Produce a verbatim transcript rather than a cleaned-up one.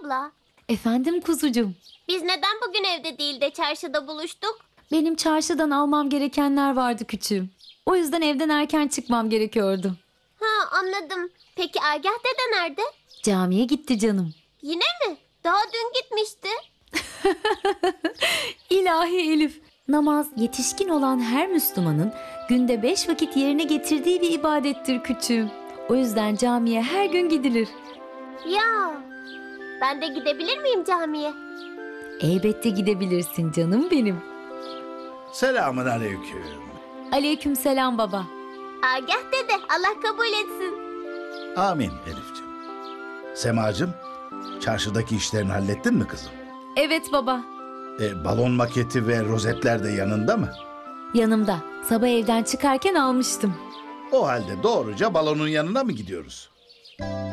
abla. Efendim kuzucuğum. Biz neden bugün evde değil de çarşıda buluştuk? Benim çarşıdan almam gerekenler vardı küçüğüm. O yüzden evden erken çıkmam gerekiyordu. Ha, anladım. Peki Agah dede nerede? Camiye gitti canım. Yine mi? Daha dün gitmişti. İlahi Elif. Namaz yetişkin olan her Müslümanın günde beş vakit yerine getirdiği bir ibadettir küçüğüm. O yüzden camiye her gün gidilir. Ya, ben de gidebilir miyim camiye? Elbette gidebilirsin canım benim. Selamun aleyküm. Aleykümselam baba. Agah dede, Allah kabul etsin. Amin Elif'ciğim. Semacığım, çarşıdaki işlerini hallettin mi kızım? Evet baba. E, balon maketi ve rozetler de yanında mı? Yanımda. Sabah evden çıkarken almıştım. O halde doğruca balonun yanına mı gidiyoruz?